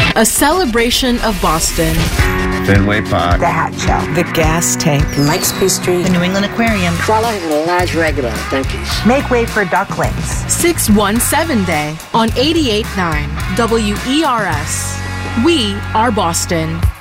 A celebration of Boston. Fenway Park. The Hat Show. The Gas Tank. Mike's Pastry. The New England Aquarium. Follow the large regular, thank you. Make way for ducklings. 617 Day on 88.9 WERS. We are Boston.